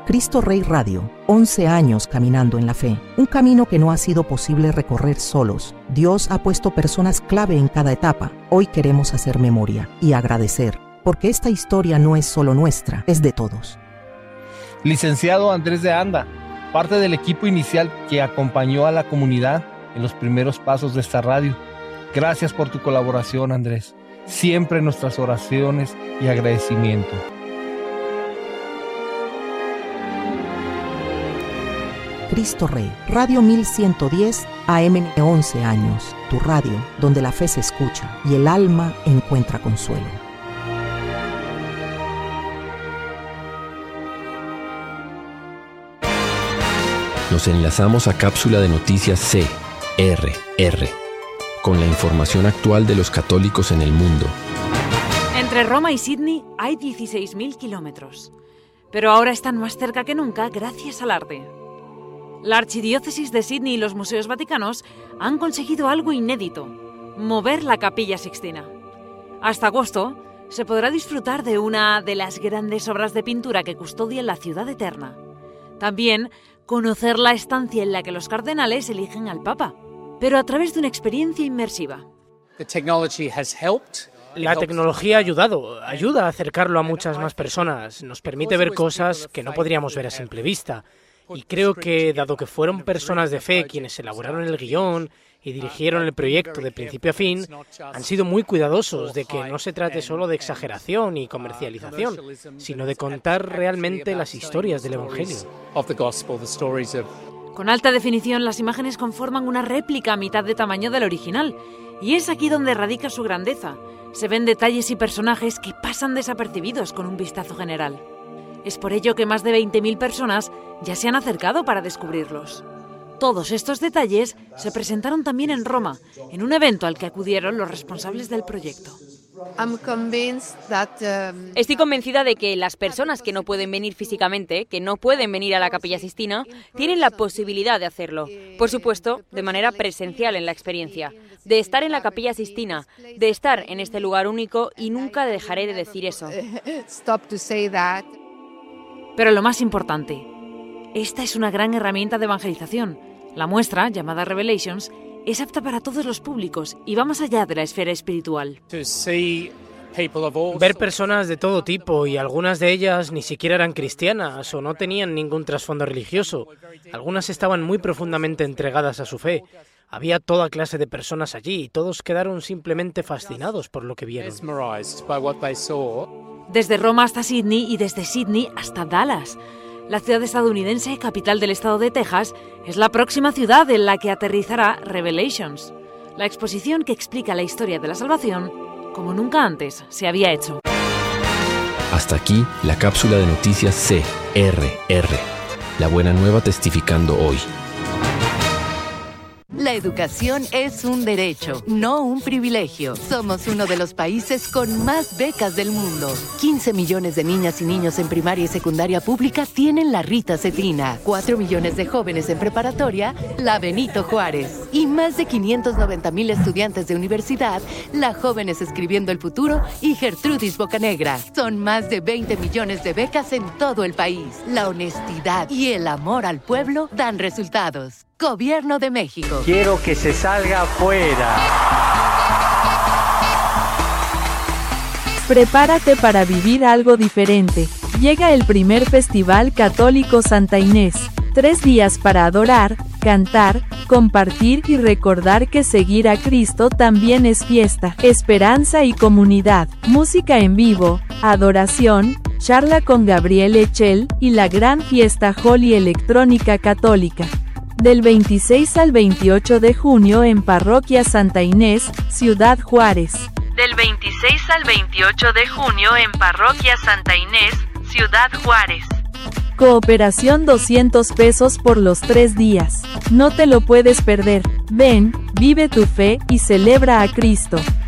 Cristo Rey Radio, 11 años caminando en la fe, un camino que no ha sido posible recorrer solos. Dios ha puesto personas clave en cada etapa. Hoy queremos hacer memoria y agradecer, porque esta historia no es solo nuestra, es de todos. Licenciado Andrés de Anda, parte del equipo inicial que acompañó a la comunidad en los primeros pasos de esta radio. Gracias por tu colaboración, Andrés. Siempre nuestras oraciones y agradecimiento. Cristo Rey, Radio 1110 AM, 11 años, tu radio, donde la fe se escucha y el alma encuentra consuelo. Nos enlazamos a cápsula de noticias CRR, con la información actual de los católicos en el mundo. Entre Roma y Sydney hay 16.000 kilómetros, pero ahora están más cerca que nunca gracias al arte. La Archidiócesis de Sydney y los museos vaticanos han conseguido algo inédito: mover la Capilla Sixtina. Hasta agosto se podrá disfrutar de una de las grandes obras de pintura que custodian la ciudad eterna. También conocer la estancia en la que los cardenales eligen al Papa, pero a través de una experiencia inmersiva. La tecnología ayuda a acercarlo a muchas más personas, nos permite ver cosas que no podríamos ver a simple vista. Y creo que, dado que fueron personas de fe quienes elaboraron el guión y dirigieron el proyecto de principio a fin, han sido muy cuidadosos de que no se trate solo de exageración y comercialización, sino de contar realmente las historias del Evangelio. Con alta definición, las imágenes conforman una réplica a mitad de tamaño del original, y es aquí donde radica su grandeza. Se ven detalles y personajes que pasan desapercibidos con un vistazo general. Es por ello que más de 20.000 personas ya se han acercado para descubrirlos. Todos estos detalles se presentaron también en Roma, en un evento al que acudieron los responsables del proyecto. Estoy convencida de que las personas que no pueden venir físicamente, que no pueden venir a la Capilla Sixtina, tienen la posibilidad de hacerlo. Por supuesto, de manera presencial en la experiencia. De estar en la Capilla Sixtina, de estar en este lugar único, y nunca dejaré de decir eso. Pero lo más importante, esta es una gran herramienta de evangelización. La muestra, llamada Revelations, es apta para todos los públicos y va más allá de la esfera espiritual. Ver personas de todo tipo, y algunas de ellas ni siquiera eran cristianas o no tenían ningún trasfondo religioso. Algunas estaban muy profundamente entregadas a su fe. Había toda clase de personas allí y todos quedaron simplemente fascinados por lo que vieron. Desde Roma hasta Sydney y desde Sydney hasta Dallas. La ciudad estadounidense, capital del estado de Texas, es la próxima ciudad en la que aterrizará Revelations, la exposición que explica la historia de la salvación como nunca antes se había hecho. Hasta aquí la cápsula de noticias CRR. La buena nueva testificando hoy. La educación es un derecho, no un privilegio. Somos uno de los países con más becas del mundo. 15 millones de niñas y niños en primaria y secundaria pública tienen la Rita Cetrina. 4 millones de jóvenes en preparatoria, la Benito Juárez. Y más de 590,000 estudiantes de universidad, la Jóvenes Escribiendo el Futuro y Gertrudis Bocanegra. Son más de 20 millones de becas en todo el país. La honestidad y el amor al pueblo dan resultados. Gobierno de México. Quiero que se salga afuera. Prepárate para vivir algo diferente. Llega el primer Festival Católico Santa Inés. 3 días para adorar, cantar, compartir y recordar que seguir a Cristo también es fiesta, esperanza y comunidad. Música en vivo, adoración, charla con Gabriel Echel y la gran fiesta Holy Electrónica Católica. Del 26 al 28 de junio en Parroquia Santa Inés, Ciudad Juárez. Del 26 al 28 de junio en Parroquia Santa Inés, Ciudad Juárez. Cooperación 200 pesos por los 3 días. No te lo puedes perder. Ven, vive tu fe y celebra a Cristo.